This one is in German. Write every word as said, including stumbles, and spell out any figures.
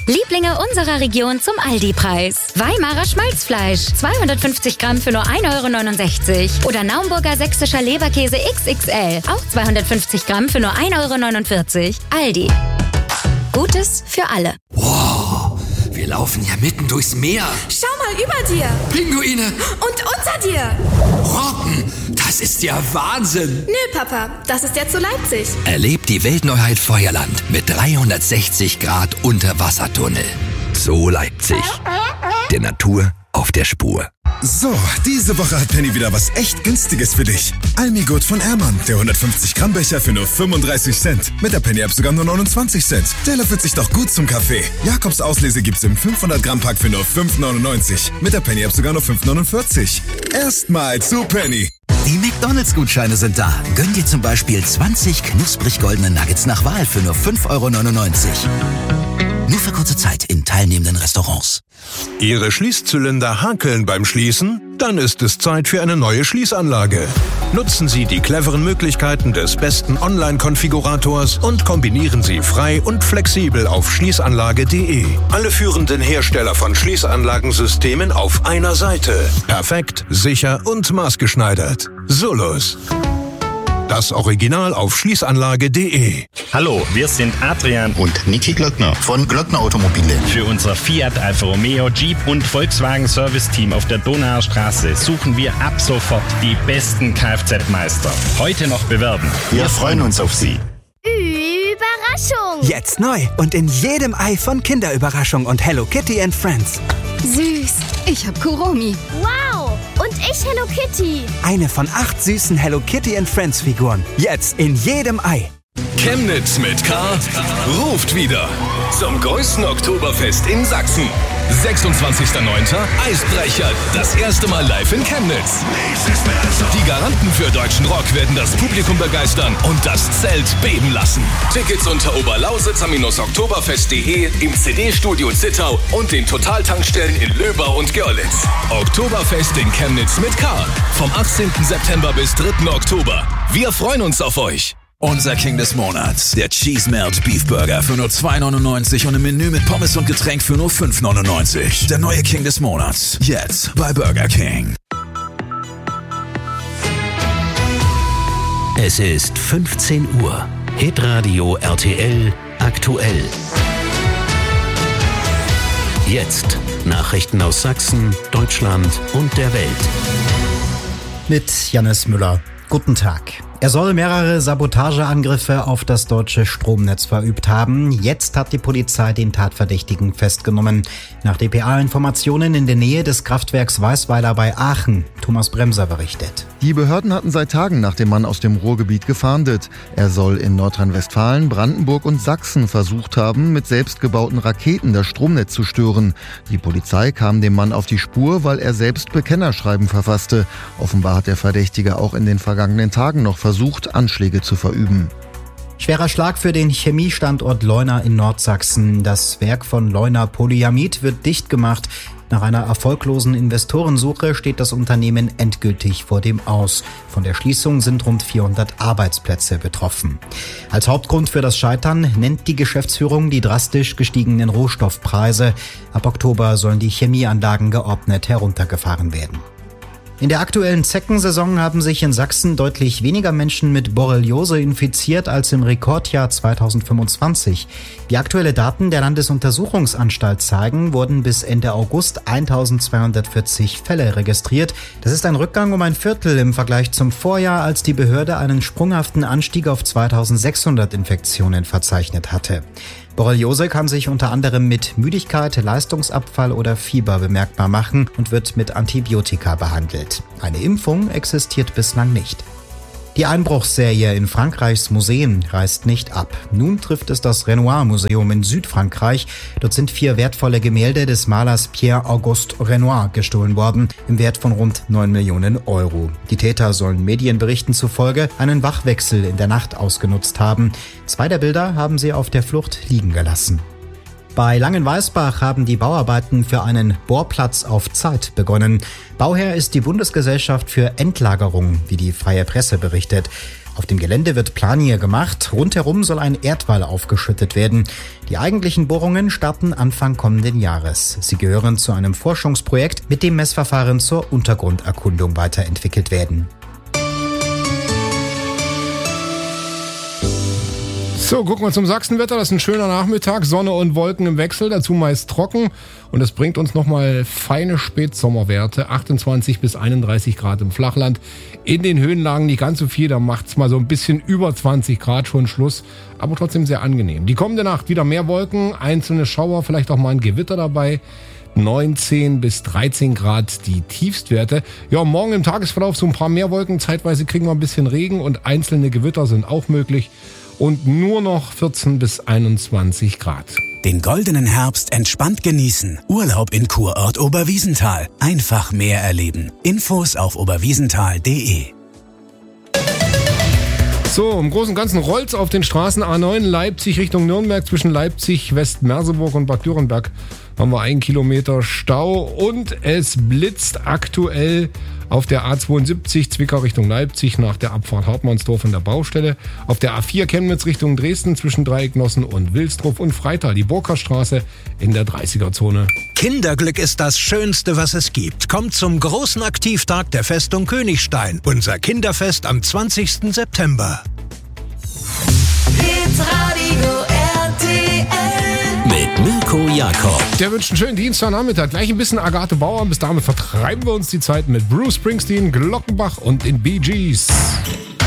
Lieblinge unserer Region zum Aldi-Preis. Weimarer Schmalzfleisch, zweihundertfünfzig Gramm für nur ein Euro neunundsechzig. Oder Naumburger sächsischer Leberkäse X X L, auch zweihundertfünfzig Gramm für nur ein Euro neunundvierzig. Aldi. Gutes für alle. Wow, wir laufen ja mitten durchs Meer. Schau mal über dir. Pinguine. Und unter dir. Robben, das ist ja Wahnsinn. Nö, Papa, das ist jetzt so Leipzig. Erlebt die Weltneuheit Feuerland mit dreihundertsechzig Grad Unterwassertunnel. So Leipzig. Der Natur auf der Spur. So, diese Woche hat Penny wieder was echt Günstiges für dich. Almigurt von Ehrmann, der hundertfünfzig Gramm Becher für nur fünfunddreißig Cent. Mit der Penny-App sogar nur neunundzwanzig Cent. Der löffelt sich doch gut zum Kaffee. Jakobs Auslese gibt's im fünfhundert Gramm Pack für nur fünf neunundneunzig. Mit der Penny-App sogar nur fünf neunundvierzig. Erstmal zu Penny. Die McDonalds-Gutscheine sind da. Gönn dir zum Beispiel zwanzig knusprig goldene Nuggets nach Wahl für nur fünf Euro neunundneunzig. Nur für kurze Zeit in teilnehmenden Restaurants. Ihre Schließzylinder hakeln beim Schließen? Dann ist es Zeit für eine neue Schließanlage. Nutzen Sie die cleveren Möglichkeiten des besten Online-Konfigurators und kombinieren Sie frei und flexibel auf schließanlage punkt de. Alle führenden Hersteller von Schließanlagensystemen auf einer Seite. Perfekt, sicher und maßgeschneidert. Solus. Das Original auf schließanlage punkt de. Hallo, wir sind Adrian und Niki Glöckner von Glöckner Automobile. Für unser Fiat, Alfa Romeo, Jeep und Volkswagen Service Team auf der Donauer Straße suchen wir ab sofort die besten Kfz-Meister. Heute noch bewerben. Wir, wir freuen uns auf Sie. Überraschung! Jetzt neu und in jedem Ei von Kinderüberraschung und Hello Kitty and Friends. Süß, ich hab Kuromi. Wow, und ich Hello Kitty. Eine von acht süßen Hello Kitty and Friends Figuren. Jetzt in jedem Ei. Chemnitz mit K ruft wieder zum größten Oktoberfest in Sachsen. sechsundzwanzigster neunter Eisbrecher, das erste Mal live in Chemnitz. Die Garanten für deutschen Rock werden das Publikum begeistern und das Zelt beben lassen. Tickets unter oberlausitzer-oktoberfest punkt de, im C D-Studio Zittau und den Totaltankstellen in Löbau und Görlitz. Oktoberfest in Chemnitz mit K. Vom achtzehnten September bis dritten Oktober. Wir freuen uns auf euch. Unser King des Monats, der Cheese Melt Beef Burger für nur zwei neunundneunzig und im Menü mit Pommes und Getränk für nur fünf neunundneunzig. Der neue King des Monats, jetzt bei Burger King. Es ist fünfzehn Uhr. Hitradio R T L aktuell. Jetzt Nachrichten aus Sachsen, Deutschland und der Welt. Mit Jannis Müller. Guten Tag. Er soll mehrere Sabotageangriffe auf das deutsche Stromnetz verübt haben. Jetzt hat die Polizei den Tatverdächtigen festgenommen. Nach D P A-Informationen in der Nähe des Kraftwerks Weißweiler bei Aachen. Thomas Bremser berichtet. Die Behörden hatten seit Tagen nach dem Mann aus dem Ruhrgebiet gefahndet. Er soll in Nordrhein-Westfalen, Brandenburg und Sachsen versucht haben, mit selbstgebauten Raketen das Stromnetz zu stören. Die Polizei kam dem Mann auf die Spur, weil er selbst Bekennerschreiben verfasste. Offenbar hat der Verdächtige auch in den vergangenen Tagen noch versucht, Anschläge zu verüben. Schwerer Schlag für den Chemiestandort Leuna in Nordsachsen. Das Werk von Leuna Polyamid wird dicht gemacht. Nach einer erfolglosen Investorensuche steht das Unternehmen endgültig vor dem Aus. Von der Schließung sind rund vierhundert Arbeitsplätze betroffen. Als Hauptgrund für das Scheitern nennt die Geschäftsführung die drastisch gestiegenen Rohstoffpreise. Ab Oktober sollen die Chemieanlagen geordnet heruntergefahren werden. In der aktuellen Zeckensaison haben sich in Sachsen deutlich weniger Menschen mit Borreliose infiziert als im Rekordjahr zweitausendfünfundzwanzig. Wie aktuelle Daten der Landesuntersuchungsanstalt zeigen, wurden bis Ende August eintausendzweihundertvierzig Fälle registriert. Das ist ein Rückgang um ein Viertel im Vergleich zum Vorjahr, als die Behörde einen sprunghaften Anstieg auf zweitausendsechshundert Infektionen verzeichnet hatte. Borreliose kann sich unter anderem mit Müdigkeit, Leistungsabfall oder Fieber bemerkbar machen und wird mit Antibiotika behandelt. Eine Impfung existiert bislang nicht. Die Einbruchsserie in Frankreichs Museen reißt nicht ab. Nun trifft es das Renoir-Museum in Südfrankreich. Dort sind vier wertvolle Gemälde des Malers Pierre-Auguste Renoir gestohlen worden, im Wert von rund neun Millionen Euro. Die Täter sollen Medienberichten zufolge einen Wachwechsel in der Nacht ausgenutzt haben. Zwei der Bilder haben sie auf der Flucht liegen gelassen. Bei Langenweißbach haben die Bauarbeiten für einen Bohrplatz auf Zeit begonnen. Bauherr ist die Bundesgesellschaft für Endlagerung, wie die Freie Presse berichtet. Auf dem Gelände wird Planier gemacht. Rundherum soll ein Erdwall aufgeschüttet werden. Die eigentlichen Bohrungen starten Anfang kommenden Jahres. Sie gehören zu einem Forschungsprojekt, mit dem Messverfahren zur Untergrunderkundung weiterentwickelt werden. So, gucken wir zum Sachsenwetter. Das ist ein schöner Nachmittag. Sonne und Wolken im Wechsel, dazu meist trocken. Und es bringt uns nochmal feine Spätsommerwerte. achtundzwanzig bis einunddreißig Grad im Flachland. In den Höhenlagen nicht ganz so viel. Da macht's mal so ein bisschen über zwanzig Grad schon Schluss. Aber trotzdem sehr angenehm. Die kommende Nacht wieder mehr Wolken, einzelne Schauer, vielleicht auch mal ein Gewitter dabei. neunzehn bis dreizehn Grad die Tiefstwerte. Ja, morgen im Tagesverlauf so ein paar mehr Wolken. Zeitweise kriegen wir ein bisschen Regen und einzelne Gewitter sind auch möglich. Und nur noch vierzehn bis einundzwanzig Grad. Den goldenen Herbst entspannt genießen. Urlaub in Kurort Oberwiesenthal. Einfach mehr erleben. Infos auf oberwiesenthal punkt de. So, im Großen und Ganzen rollt's auf den Straßen A neun Leipzig Richtung Nürnberg. Zwischen Leipzig, West-Merseburg und Bad Dürrenberg haben wir einen Kilometer Stau. Und es blitzt aktuell auf der A zweiundsiebzig Zwickau Richtung Leipzig nach der Abfahrt Hartmannsdorf in der Baustelle. Auf der A vier Chemnitz Richtung Dresden zwischen Dreiecknossen und Wilsdruff und Freital die Burgkerstraße in der dreißiger-Zone. Kinderglück ist das Schönste, was es gibt. Kommt zum großen Aktivtag der Festung Königstein. Unser Kinderfest am zwanzigsten September. Hitradio R T L mit Mirko Jakob. Der wünscht einen schönen Dienstagnachmittag. Gleich ein bisschen Agathe Bauer. Bis damit vertreiben wir uns die Zeit mit Bruce Springsteen, Glockenbach und den Bee Gees.